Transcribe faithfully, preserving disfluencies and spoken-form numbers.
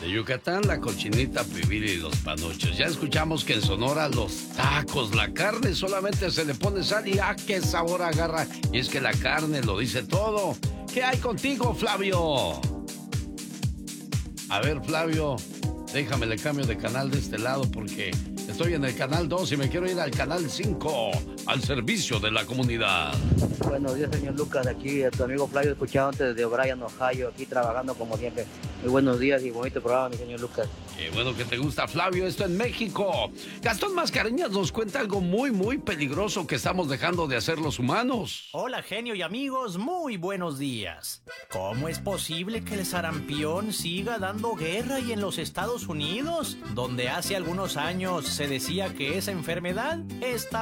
En Yucatán, la cochinita pibil y los panuchos. Ya escuchamos que en Sonora, los tacos, la carne solamente se le pone sal y ¡ah, qué sabor agarra! Y es que la carne lo dice todo. ¿Qué hay contigo, Flavio? A ver, Flavio, déjame le cambio de canal de este lado porque estoy en el canal dos y me quiero ir al canal cinco, al servicio de la comunidad. Buenos días, señor Lucas. Aquí a tu amigo Flavio, escuchado antes de O'Brien, Ohio, aquí trabajando como siempre. Muy buenos días y bonito programa, mi señor Lucas. Qué bueno que te gusta, Flavio. Esto en México. Gastón Mascareñas nos cuenta algo muy, muy peligroso que estamos dejando de hacer los humanos. Hola, genio y amigos, muy buenos días. ¿Cómo es posible que el sarampión siga dando guerra y en los Estados Unidos, donde hace algunos años se decía que esa enfermedad está